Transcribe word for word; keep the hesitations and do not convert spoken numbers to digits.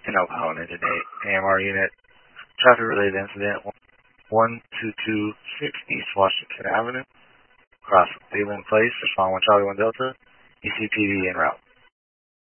in Oklahoma today. A M R unit, traffic related incident one two two six East Washington Avenue, across Leland Place, respond one Charlie one Delta, E C P D en route.